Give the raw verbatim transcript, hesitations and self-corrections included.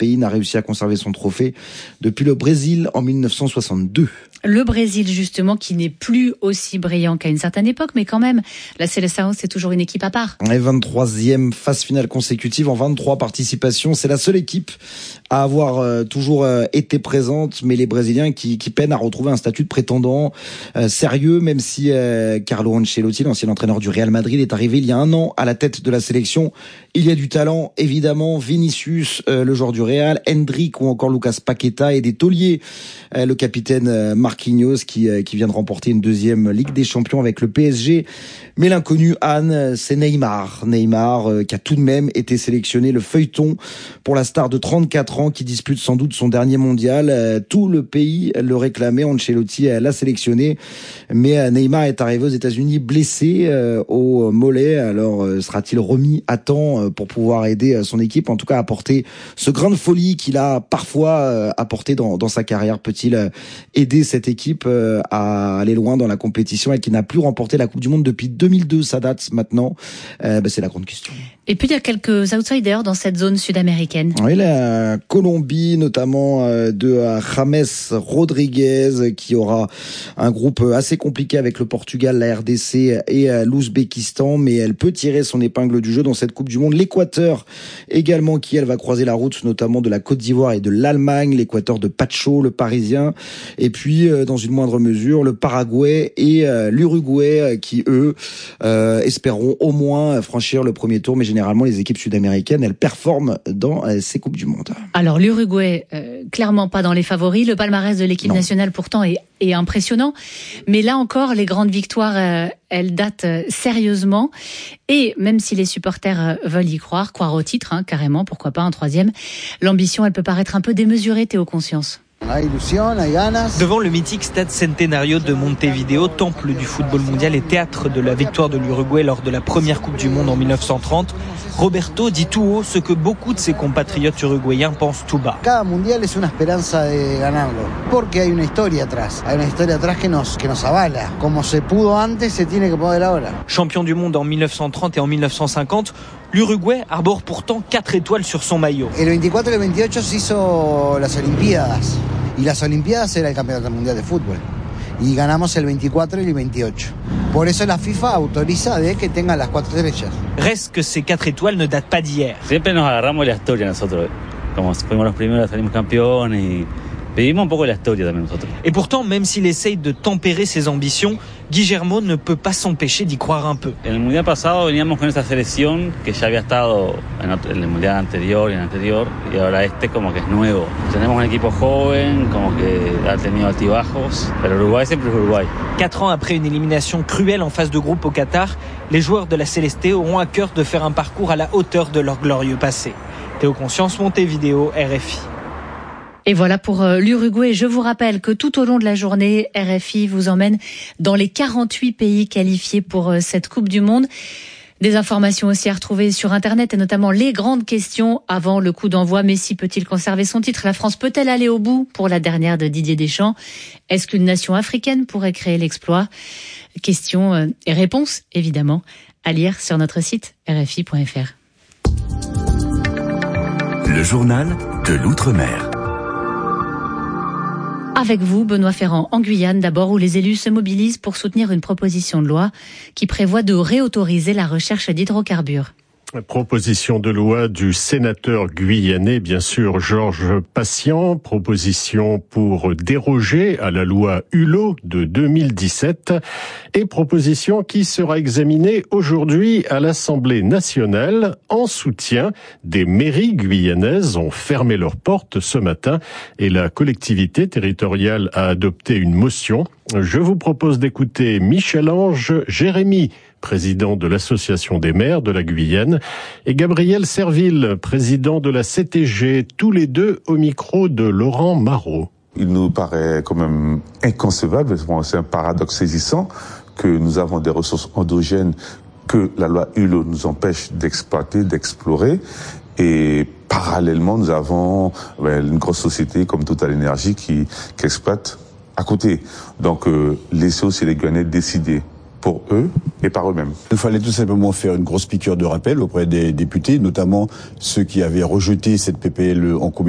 pays n'a réussi à conserver son trophée depuis le Brésil en mille neuf cent soixante-deux. Le Brésil, justement, qui n'est plus aussi brillant qu'à une certaine époque, mais quand même, la Seleção, c'est toujours une équipe à part. Et vingt-troisième phase finale consécutive en vingt-trois participations. C'est la seule équipe à avoir euh, toujours euh, été présente, mais les Brésiliens qui, qui peinent à retrouver un statut de prétendant euh, sérieux, même si euh, Carlo Ancelotti, l'ancien entraîneur du Real Madrid, est arrivé il y a un an à la tête de la sélection. Il y a du talent, évidemment. Vinicius, euh, le joueur du Real, Hendrick ou encore Lucas Paqueta, et des tauliers, euh, le capitaine euh, Marquinhos qui, euh, qui vient de remporter une deuxième Ligue des Champions avec le P S G. Mais l'inconnu, Anne, c'est Neymar. Neymar euh, qui a tout de même été sélectionné, le feuilleton pour la star de trente-quatre ans qui dispute sans doute son dernier mondial. Euh, tout le pays le réclamait, Ancelotti euh, l'a sélectionné. Mais euh, Neymar est arrivé aux États-Unis blessé euh, au mollet. Alors euh, sera-t-il remis à temps euh, pour pouvoir aider euh, son équipe, en tout cas apporter ce grain de folie qu'il a parfois euh, apporté dans, dans sa carrière? Peut-il euh, aider cette équipe euh, à aller loin dans la compétition, et qui n'a plus remporté la Coupe du Monde depuis deux mille deux, ça date maintenant. Euh, bah, c'est la grande question. Et puis il y a quelques outsiders dans cette zone sud-américaine. Oui, la Colombie, notamment euh, de euh, James Rodriguez, qui aura un groupe assez compliqué avec le Portugal, la R D C et euh, l'Ouzbékistan, mais elle peut tirer son épingle du jeu dans cette Coupe du Monde. L'Équateur également, qui elle va croiser la route notamment de la Côte d'Ivoire et de l'Allemagne, l'Équateur de Pacho, le Parisien, et puis euh, dans une moindre mesure le Paraguay et euh, l'Uruguay, euh, qui eux euh, espéreront au moins franchir le premier tour. Mais généralement les équipes sud-américaines, elles performent dans euh, ces Coupes du Monde. Alors l'Uruguay, euh, clairement pas dans les favoris. Le palmarès de l'équipe non. nationale pourtant est, est impressionnant. Mais là encore, les grandes victoires, euh, elles datent euh, sérieusement. Et même si les supporters euh, veulent y croire, croire au titre, hein, carrément, pourquoi pas un troisième, l'ambition, elle peut paraître un peu démesurée, Théo Conscience. Devant le mythique stade Centenario de Montevideo, temple du football mondial et théâtre de la victoire de l'Uruguay lors de la première Coupe du Monde en mille neuf cent trente, Roberto dit tout haut ce que beaucoup de ses compatriotes uruguayens pensent tout bas. Cada mundial es una esperanza de ganarlo, porque hay una historia atrás, hay una historia atrás que nos que nos avala. Como se pudo antes, se tiene que poder ahora. Champion du monde en mille neuf cent trente et en mille neuf cent cinquante, l'Uruguay arbore pourtant quatre étoiles sur son maillot. El veinticuatro y el veintiocho se hizo las Olimpiadas. Y las Olimpiadas era el campeonato mundial de fútbol. Y ganamos el veinticuatro y el veintiocho. Por eso la FIFA autoriza de que tengan las cuatro estrellas. Reste que ces quatre étoiles ne datent pas d'hier. Siempre nos agarramos la historia nosotros. Como fuimos los primeros, salimos campeones y vivimos un poco la historia también nosotros. Et pourtant, même s'il essaye de tempérer ses ambitions, Guillermo ne peut pas s'empêcher d'y croire un peu. En el mundial pasado veníamos con esa selección que ya había estado en el mundial anterior y en el anterior, y ahora este como que es nuevo. Tenemos un equipo joven, como que ha tenido altibajos, pero Uruguay siempre es Uruguay. Quatre ans après une élimination cruelle en phase de groupe au Qatar, les joueurs de la Celeste auront à cœur de faire un parcours à la hauteur de leur glorieux passé. Théo Conscience, Montevideo, R F I. Et voilà pour l'Uruguay. Je vous rappelle que tout au long de la journée, R F I vous emmène dans les quarante-huit pays qualifiés pour cette Coupe du Monde. Des informations aussi à retrouver sur Internet, et notamment les grandes questions avant le coup d'envoi. Messi peut-il conserver son titre? La France peut-elle aller au bout pour la dernière de Didier Deschamps? Est-ce qu'une nation africaine pourrait créer l'exploit? Questions et réponses, évidemment, à lire sur notre site R F I point F R. Le journal de l'Outre-mer. Avec vous, Benoît Ferrand, en Guyane d'abord, où les élus se mobilisent pour soutenir une proposition de loi qui prévoit de réautoriser la recherche d'hydrocarbures. Proposition de loi du sénateur guyanais, bien sûr, Georges Patient. Proposition pour déroger à la loi Hulot de deux mille dix-sept. Et proposition qui sera examinée aujourd'hui à l'Assemblée nationale en soutien des mairies guyanaises ont fermé leurs portes ce matin et la collectivité territoriale a adopté une motion. Je vous propose d'écouter Michel-Ange Jérémy, président de l'Association des maires de la Guyane, et Gabriel Serville, président de la C T G, tous les deux au micro de Laurent Marot. Il nous paraît quand même inconcevable, c'est un paradoxe saisissant, que nous avons des ressources endogènes que la loi Hulot nous empêche d'exploiter, d'explorer, et parallèlement nous avons ben, une grosse société comme Total Énergie qui, qui exploite à côté. Donc euh, laisser aussi les Guyanais décider pour eux et par eux-mêmes. Il fallait tout simplement faire une grosse piqûre de rappel auprès des députés, notamment ceux qui avaient rejeté cette P P L en commission.